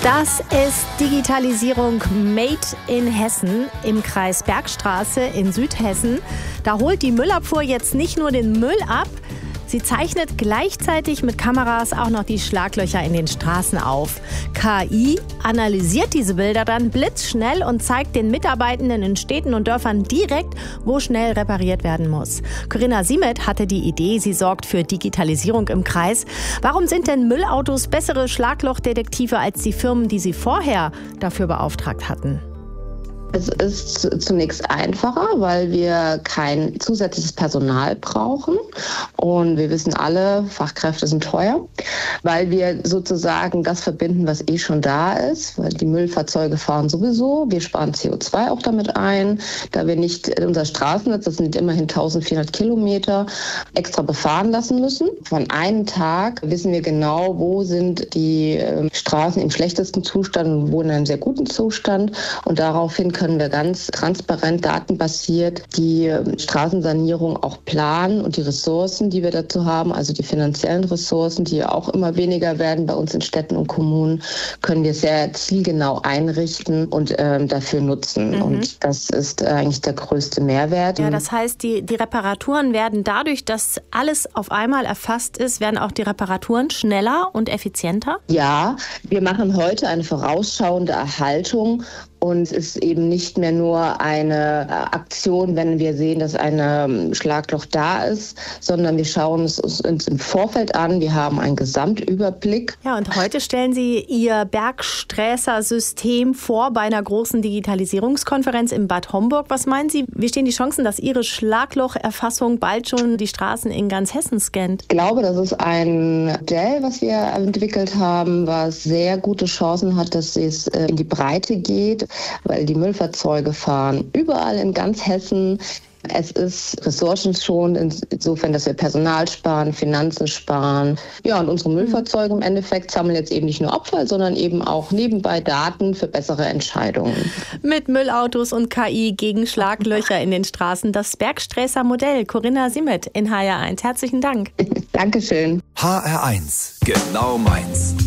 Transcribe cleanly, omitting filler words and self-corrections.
Das ist Digitalisierung Made in Hessen im Kreis Bergstraße in Südhessen. Da holt die Müllabfuhr jetzt nicht nur den Müll ab, sie zeichnet gleichzeitig mit Kameras auch noch die Schlaglöcher in den Straßen auf. KI analysiert diese Bilder dann blitzschnell und zeigt den Mitarbeitenden in Städten und Dörfern direkt, wo schnell repariert werden muss. Corinna Siemet hatte die Idee, sie sorgt für Digitalisierung im Kreis. Warum sind denn Müllautos bessere Schlaglochdetektive als die Firmen, die sie vorher dafür beauftragt hatten? Es ist zunächst einfacher, weil wir kein zusätzliches Personal brauchen. Und wir wissen alle, Fachkräfte sind teuer, weil wir sozusagen das verbinden, was schon da ist. Weil die Müllfahrzeuge fahren sowieso. Wir sparen CO2 auch damit ein, da wir nicht unser Straßennetz, das sind immerhin 1400 Kilometer, extra befahren lassen müssen. Von einem Tag wissen wir genau, wo sind die Straßen im schlechtesten Zustand und wo in einem sehr guten Zustand. Und daraufhin können wir ganz transparent, datenbasiert die Straßensanierung auch planen und die Ressourcen, die wir dazu haben, also die finanziellen Ressourcen, die auch immer weniger werden bei uns in Städten und Kommunen, können wir sehr zielgenau einrichten und dafür nutzen. Und das ist eigentlich der größte Mehrwert. Ja, das heißt, die Reparaturen werden dadurch, dass alles auf einmal erfasst ist, werden auch die Reparaturen schneller und effizienter? Ja, wir machen heute eine vorausschauende Erhaltung. Und es ist eben nicht mehr nur eine Aktion, wenn wir sehen, dass ein Schlagloch da ist, sondern wir schauen es uns im Vorfeld an. Wir haben einen Gesamtüberblick. Ja, und heute stellen Sie Ihr Bergsträßer-System vor bei einer großen Digitalisierungskonferenz in Bad Homburg. Was meinen Sie, wie stehen die Chancen, dass Ihre Schlaglocherfassung bald schon die Straßen in ganz Hessen scannt? Ich glaube, das ist ein Modell, was wir entwickelt haben, was sehr gute Chancen hat, dass es in die Breite geht, weil die Müllfahrzeuge fahren überall in ganz Hessen. Es ist ressourcenschonend insofern, dass wir Personal sparen, Finanzen sparen. Ja, und unsere Müllfahrzeuge im Endeffekt sammeln jetzt eben nicht nur Abfall, sondern eben auch nebenbei Daten für bessere Entscheidungen. Mit Müllautos und KI gegen Schlaglöcher in den Straßen. Das Bergsträßer Modell. Corinna Siemet in HR1. Herzlichen Dank. Dankeschön. HR1, genau meins.